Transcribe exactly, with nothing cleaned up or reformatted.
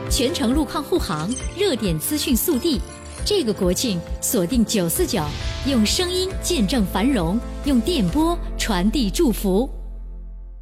全程路况护航，热点资讯速递。这个国庆锁定九四九，用声音见证繁荣，用电波传递祝福。